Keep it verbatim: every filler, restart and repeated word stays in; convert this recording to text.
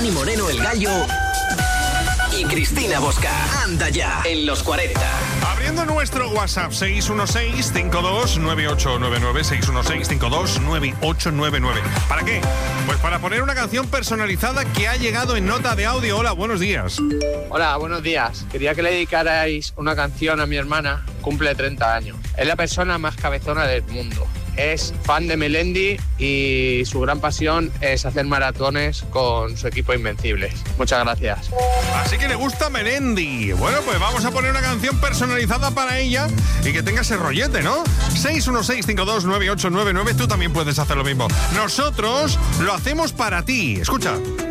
Dani Moreno, el Gallo, y Cristina Bosca. Anda ya, en los cuarenta. Abriendo nuestro WhatsApp, seis uno seis, cinco dos nueve ocho nueve nueve, seis uno seis, cinco dos nueve ocho nueve nueve. ¿Para qué? Pues para poner una canción personalizada que ha llegado en nota de audio. Hola, buenos días. Hola, buenos días. Quería que le dedicarais una canción a mi hermana, cumple treinta años. Es la persona más cabezona del mundo. Es fan de Melendi y su gran pasión es hacer maratones con su equipo Invencibles. Muchas gracias. Así que le gusta Melendi. Bueno, pues vamos a poner una canción personalizada para ella y que tenga ese rollete, ¿no? seis uno seis, cinco dos nueve ocho nueve nueve. Tú también puedes hacer lo mismo. Nosotros lo hacemos para ti. Escucha.